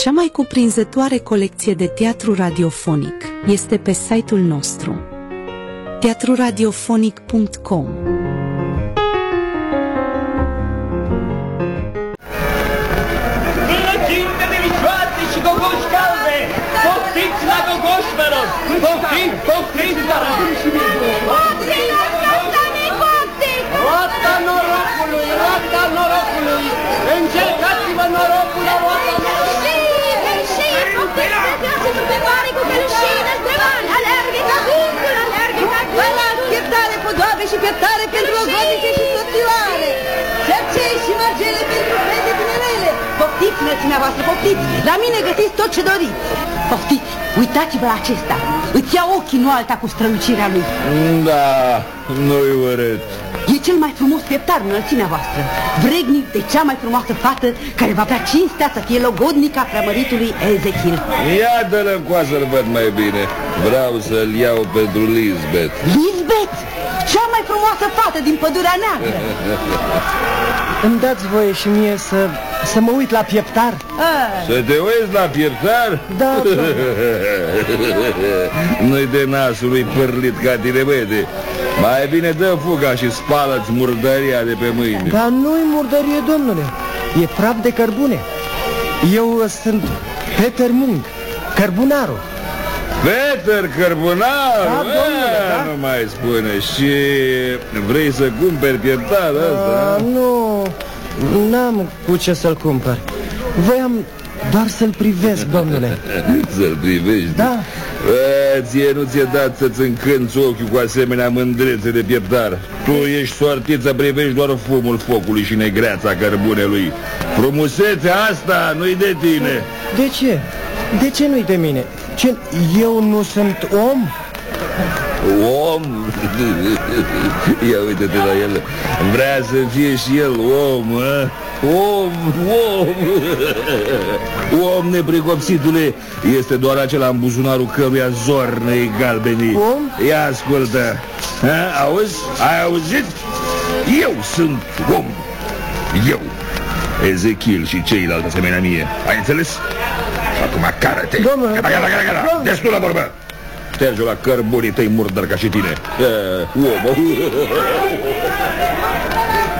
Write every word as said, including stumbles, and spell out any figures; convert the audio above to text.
Cea mai cuprinzătoare colecție de teatru radiofonic este pe site-ul nostru teatru radiofonic punct com. Plăcinte delicioase și gogoși calde! Poftiți la gogoși, vă rog! Poftiți, poftiți, vă rog! Roata norocului, roata norocului! Încercați-vă norocul la roata norocului! Pieptare podoabe și pieptare pentru ogonice și săptioare, cercei și margele pentru fete tinerele. Poftiți, înălțimea voastră, poftiți, la mine găsiți tot ce doriți. Poftiți, uitați-vă la acesta, îți ia ochii, nu alta, cu strălucirea lui. Da, nu-i urât. E cel mai frumos pieptar, înălțimea voastră, vrednic de cea mai frumoasă fată care va avea cinstea să fie logodnica preamăritului Ezechiel. Ia dă-l în coa să-l văd mai bine. Vreau să-l iau pentru Lisbeth. Lisbeth? Cea mai frumoasă fată din Pădurea Neagră. Îmi dați voie și mie să, să mă uit la pieptar? A. Să te uiți la pieptar? Da. Nu-i de nasul lui pârlit ca tine, băiete. Mai bine dă fuga și spală-ți murdăria de pe mâini. Dar nu-i murdărie, domnule. E praf de cărbune. Eu sunt Peter Munk, cărbunarul. Peter Cărbunar? Da, domnule, da? Nu mai spune. Și vrei să cumperi pieptar ăsta? A, nu, n-am cu ce să-l cumpăr. Voiam doar să-l privesc, domnule. Să-l privești? Da. A, ție nu ți-e dat să-ți încânți ochiul cu asemenea mândrețe de pieptar. Tu ești sortit să privești doar fumul focului și negreața cărbunelui. Frumusețea asta nu-i de tine. De ce? De ce nu-i de mine? Ce, eu nu sunt om? Om? Ia uite-te la el. Vrea să fie și el om, a? Om, om. Om, nepricopsitule, este doar acela în buzunarul căruia zornă-i galbenii. Om? Ia ascultă. A, auzi? Ai auzit? Eu sunt om. Eu, Ezechiel și ceilalți asemenea mie. Ai înțeles? Acum cară-te. Domnule, gata, gata, gata, gata. Destul la vorbă. Șterge la cărbunii tăi murdări ca și tine. Uh, om.